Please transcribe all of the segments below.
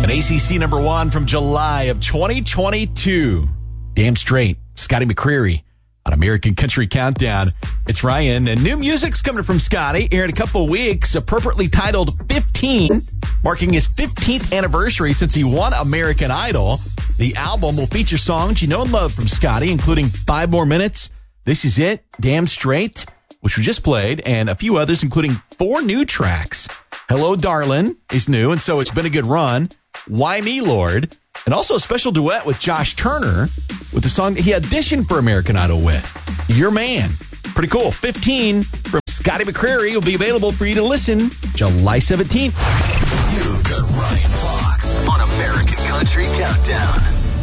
An ACC number one from July of 2022. Damn straight. Scotty McCreery on American Country Countdown. It's Ryan, and new music's coming from Scotty here in a couple of weeks, appropriately titled 15, marking his 15th anniversary since he won American Idol. The album will feature songs you know and love from Scotty, including 5 More Minutes, This Is It, Damn Straight, which we just played, and a few others, including 4 new tracks. Hello, Darlin' is new, and so it's been a good run. Why Me, Lord? And also a special duet with Josh Turner with the song that he auditioned for American Idol with, Your Man. Pretty cool. 15 from Scotty McCreery will be available for you to listen July 17th. You've got Ryan Fox on American Country Countdown.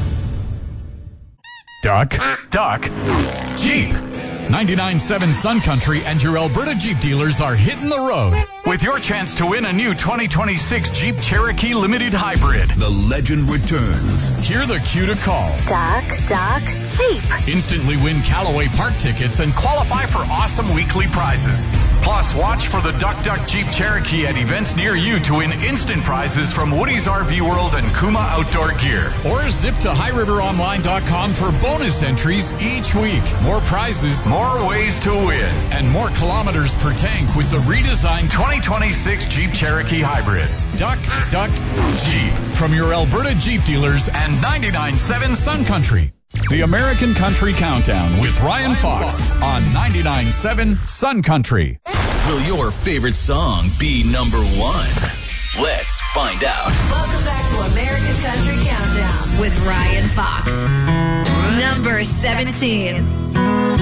Duck, Jeep. 99.7 Sun Country and your Alberta Jeep dealers are hitting the road with your chance to win a new 2026 Jeep Cherokee Limited Hybrid. The legend returns. Hear the cue to call. Duck, Jeep. Instantly win Callaway Park tickets and qualify for awesome weekly prizes. Plus, watch for the Duck Jeep Cherokee at events near you to win instant prizes from Woody's RV World and Kuma Outdoor Gear. Or zip to highriveronline.com for bonus entries each week. More prizes, more ways to win, and more kilometers per tank with the redesigned 2026 Jeep Cherokee Hybrid. Duck, Jeep. From your Alberta Jeep dealers and 99.7 Sun Country. The American Country Countdown with Ryan Fox on 99.7 Sun Country. Will your favorite song be number one? Let's find out. Welcome back to American Country Countdown with Ryan Fox. Number 17.